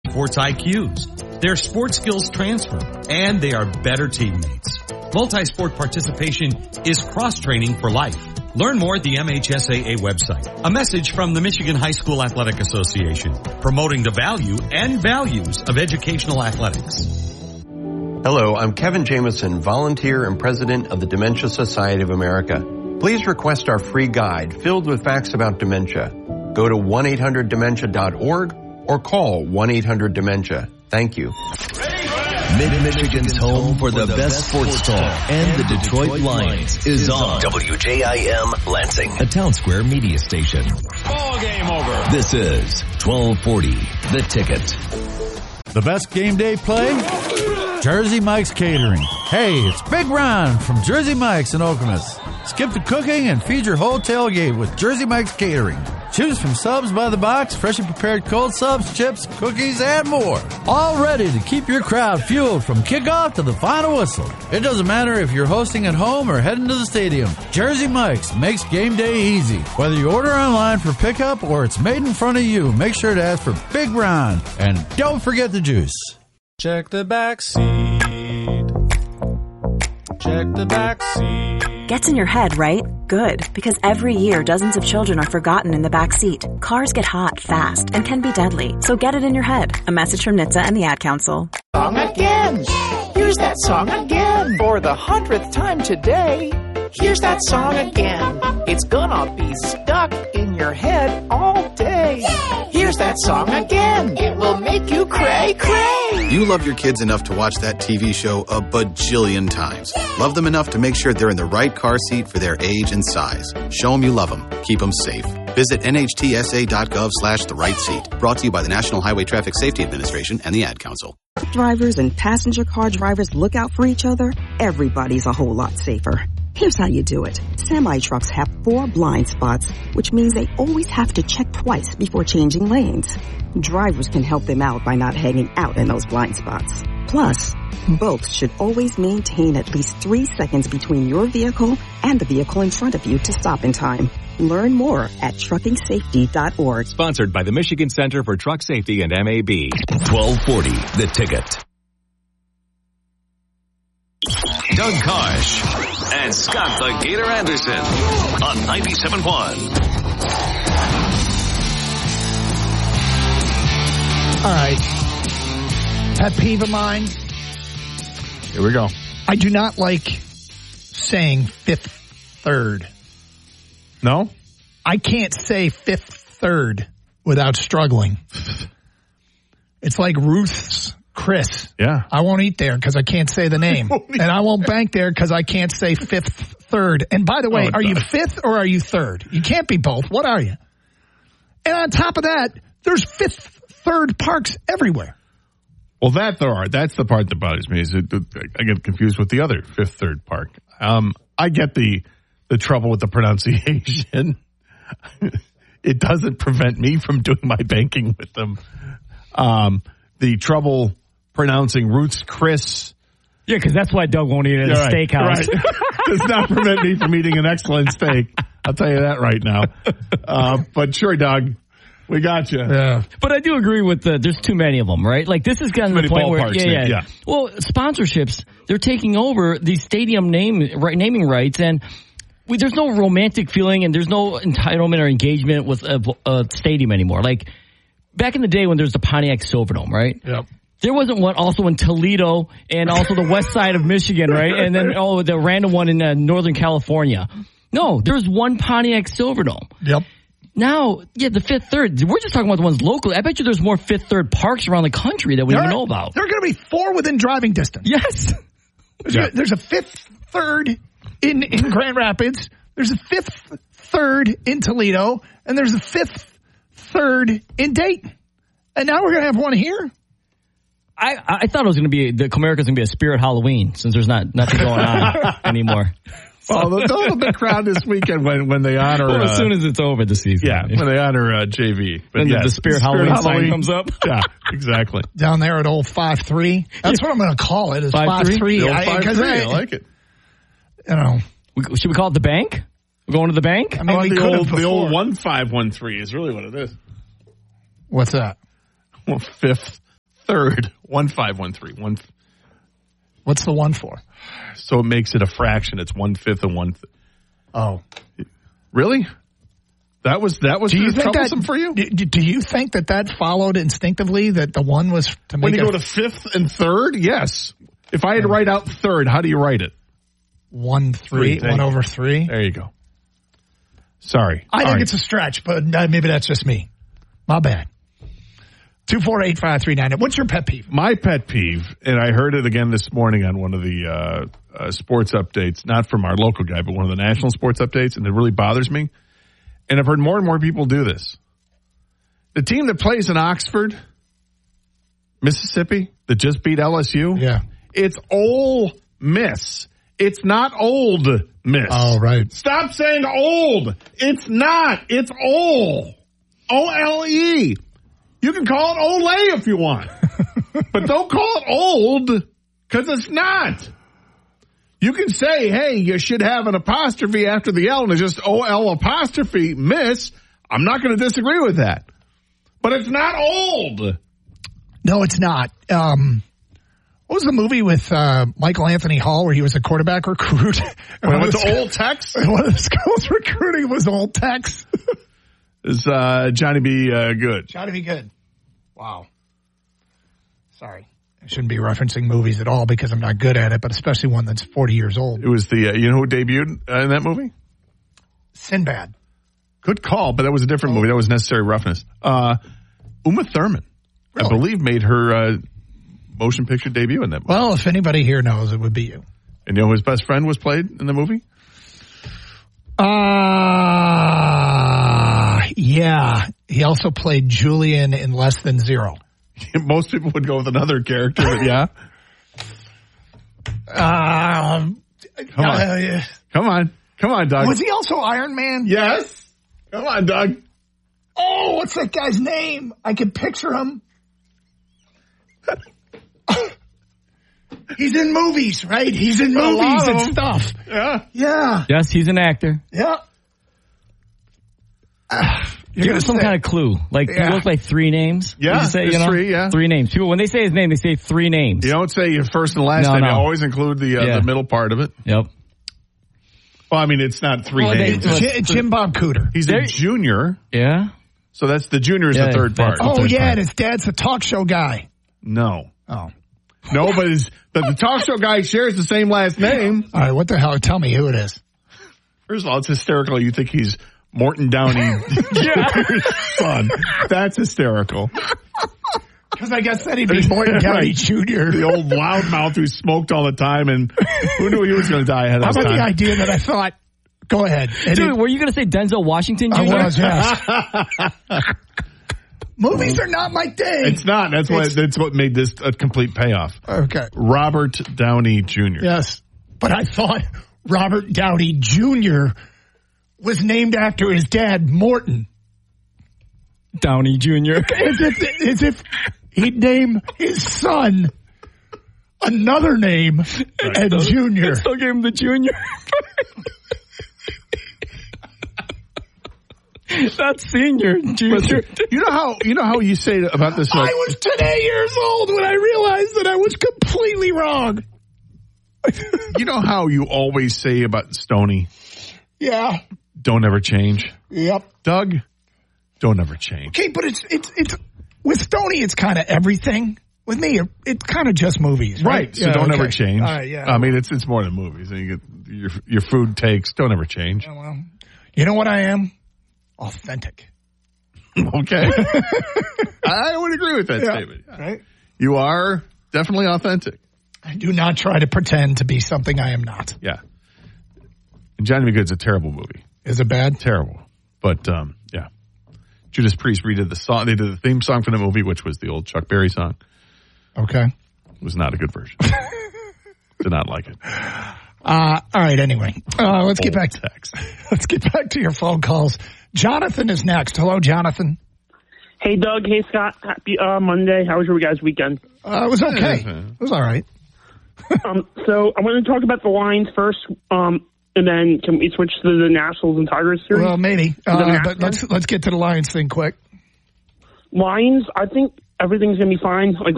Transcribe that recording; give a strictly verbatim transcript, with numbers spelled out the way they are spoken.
sports I Qs. Their sports skills transfer, and they are better teammates. Multi-sport participation is cross-training for life. Learn more at the M H S A A website. A message from the Michigan High School Athletic Association, promoting the value and values of educational athletics. Hello, I'm Kevin Jameson, volunteer and president of the Dementia Society of America. Please request our free guide filled with facts about dementia. Go to one eight hundred dementia dot org or call one eight hundred dementia. Thank you. Mid-Michigan's home for the best sports talk and the Detroit Lions is on W J I M Lansing, a Town Square media station. Ball game over. This is twelve forty, The Ticket. The best game day play? Jersey Mike's Catering. Hey, it's Big Ron from Jersey Mike's in Okemos. Skip the cooking and feed your whole tailgate with Jersey Mike's Catering. Choose from subs by the box, freshly prepared cold subs, chips, cookies, and more. All ready to keep your crowd fueled from kickoff to the final whistle. It doesn't matter if you're hosting at home or heading to the stadium. Jersey Mike's makes game day easy. Whether you order online for pickup or it's made in front of you, make sure to ask for Big Ron. And don't forget the juice. Check the back seat. Check the back seat. Gets in your head, right? Good, because every year dozens of children are forgotten in the back seat. Cars get hot fast and can be deadly, so get it in your head. A message from N H T S A and the Ad Council. Song again. Here's that song again. For the hundredth time today. Here's that song again. It's gonna be stuck in your head all day. Here's that song again. It will make you cray cray. You love your kids enough to watch that T V show a bajillion times. Love them enough to make sure they're in the right car seat for their age and size. Show them you love them. Keep them safe. Visit N H T S A dot gov slash the right seat. Brought to you by the National Highway Traffic Safety Administration and the Ad Council. Drivers and passenger car drivers look out for each other. Everybody's a whole lot safer. Here's how you do it. Semi-trucks have four blind spots, which means they always have to check twice before changing lanes. Drivers can help them out by not hanging out in those blind spots. Plus, both should always maintain at least three seconds between your vehicle and the vehicle in front of you to stop in time. Learn more at trucking safety dot org. Sponsored by the Michigan Center for Truck Safety and M A B. twelve forty, The Ticket. Doug Karsch and Scott the Gator Anderson on ninety-seven point one. All right. Pet peeve of mine. Here we go. I do not like saying fifth third. No? I can't say fifth third without struggling. It's like Ruth's Chris. Yeah. I won't eat there because I can't say the name. And I won't bank there because I can't say fifth third. And by the way, oh, are you fifth or are you third? You can't be both. What are you? And on top of that, there's fifth third parks everywhere. Well, that there are. That's the part that bothers me. Is it, I get confused with the other fifth third park. Um, I get the the trouble with the pronunciation. It doesn't prevent me from doing my banking with them. Um, the trouble pronouncing Ruth's Chris. Yeah, because that's why Doug won't eat at a right, steakhouse. Right. Does not prevent me from eating an excellent steak. I'll tell you that right now. Uh, but sure, Doug. We got you. Yeah. But I do agree with the, there's too many of them, right? Like, this is getting to the point where, yeah, yeah, yeah. Well, sponsorships, they're taking over these stadium name, right, naming rights, and we, there's no romantic feeling and there's no entitlement or engagement with a, a stadium anymore. Like, back in the day when there's the Pontiac Silverdome, right? Yep. There wasn't one also in Toledo and also the west side of Michigan, right? And then, oh, the random one in uh, Northern California. No, there's one Pontiac Silverdome. Yep. Now, yeah, the fifth third. We're just talking about the ones locally. I bet you there's more fifth third parks around the country that we don't even know about. There are going to be four within driving distance. Yes. There's, yeah. a, there's a fifth third in, in Grand Rapids. There's a fifth third in Toledo. And there's a fifth third in Dayton. And now we're going to have one here? I, I thought it was going to be, the Comerica's going to be a Spirit Halloween since there's not nothing going on anymore. Well, the, the crowd this weekend when, when they honor... Well, as uh, soon as it's over the season. Yeah, when they honor uh, J V. But yes, the, the Spirit, Spirit Halloween, Halloween sign comes up. Yeah, exactly. Down there at old five three. That's what I'm going to call it, is five three. I, I like it. You know. We, should we call it the bank? We're going to the bank? I mean, oh, we the, old, the old one five one three is really what it is. What's that? Well, fifth third. One five one three. One. What's the one for? So it makes it a fraction. It's one fifth and one. Th- oh, really? That was that was do you think troublesome that, for you? Do, do you think that that followed instinctively that the one was to make when you a, go to fifth and third? Yes. If I had to write out third, how do you write it? One three, three one over three. There you go. Sorry. I All think right. it's a stretch, but uh, maybe that's just me. My bad. Two four eight five three nine. What's your pet peeve? My pet peeve, and I heard it again this morning on one of the uh, uh, sports updates, not from our local guy, but one of the national sports updates, and it really bothers me. And I've heard more and more people do this. The team that plays in Oxford, Mississippi, that just beat L S U, yeah, it's Ole Miss. It's not Old Miss. Oh, right. Stop saying old. It's not. It's Ole. O L E. You can call it Olay if you want. But don't call it old, because it's not. You can say, hey, you should have an apostrophe after the L, and it's just O L apostrophe Miss. I'm not going to disagree with that. But it's not old. No, it's not. Um, what was the movie with uh, Michael Anthony Hall where he was a quarterback recruit? When it went to Old Tex? One of the schools recruiting was Old Tex. Is uh, Johnny B. Uh, good? Johnny B. Good. Wow. Sorry. I shouldn't be referencing movies at all because I'm not good at it, but especially one that's forty years old. It was the, uh, you know who debuted uh, in that movie? Sinbad. Good call, but that was a different movie. That was Necessary Roughness. Uh, Uma Thurman, really? I believe, made her uh, motion picture debut in that movie. Well, if anybody here knows, it would be you. And you know who his best friend was played in the movie? Uh, yeah. He also played Julian in Less Than Zero. Most people would go with another character, but yeah. Um, Come on. uh, yeah. Come on. Come on, Doug. Was he also Iron Man? Yes. Come on, Doug. Oh, what's that guy's name? I can picture him. He's in movies, right? He's in movies and stuff. Yeah. Yeah. Yes, he's an actor. Yeah. Uh, Give us some kind of clue. Like, Yeah. he goes by three names. Yeah, You say, it's you know, three, yeah. Three names. People, when they say his name, they say three names. You don't say your first and last No, name. no. You always include the uh, Yeah. the middle part of it. Yep. Well, I mean, it's not three Well, they- names. well, Jim, Jim Bob Cooter. He's a junior, Yeah. so that's the junior is Yeah, the third that's- part. Oh, third yeah, part. and his dad's a talk show guy. No. Oh. No, but, his, but the talk show guy shares the same last name. All right, what the hell? Tell me who it is. First of all, it's hysterical. You think he's Morton Downey Junior's son. That's hysterical. Because I guess that he'd be Morton Downey Right. Junior The old loudmouth who smoked all the time, and who knew he was going to die ahead of How his about the time? idea that I thought, go ahead. And Dude, it- were you going to say Denzel Washington I Junior? was, yes. Movies are not my thing. It's not. That's what. It's- That's what made this a complete payoff. Okay. Robert Downey Junior Yes. But I thought Robert Downey Junior was named after his dad, Morton. Downey Junior As if, as if he'd name his son another name and Junior. Still gave him the Junior. That's Senior. Junior. You know how you know how you say about this. I Like, was ten years old when I realized that I was completely wrong. you know how you always say about Stoney, Yeah. don't ever change. Yep. Doug, don't ever change. Okay, but it's it's it's with Stoney, it's kind of everything. With me, it, it's kind of just movies, right? Right. So Yeah, don't okay. ever change. All right, yeah. I mean, it's it's more than movies. You get your your food takes. Don't ever change. Yeah, well, you know what I am? Authentic. Okay. I would agree with that Yeah, statement. right? You are definitely authentic. I do not try to pretend to be something I am not. Yeah. And Johnny B. Good's a terrible movie. Is it bad? Terrible. But, um, yeah. Judas Priest redid the song. They did the theme song for the movie, which was the old Chuck Berry song. Okay. It was not a good version. Did not like it. Uh, all right. Anyway, uh, let's get Old back. text. Let's get back to your phone calls. Jonathan is next. Hello, Jonathan. Hey, Doug. Hey, Scott. Happy uh, Monday. How was your guys' weekend? Uh, it was okay. It was all right. um, so I want to talk about the Lions first, um, and then can we switch to the Nationals and Tigers series? Well, maybe. The Uh, Nationals? but let's let's get to the Lions thing quick. Lions, I think everything's going to be fine. Like,